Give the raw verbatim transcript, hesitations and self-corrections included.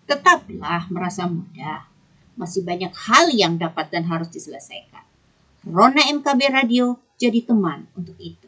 Tetaplah merasa mudah. Masih banyak hal yang dapat dan harus diselesaikan. Rona M K B Radio jadi teman untuk itu.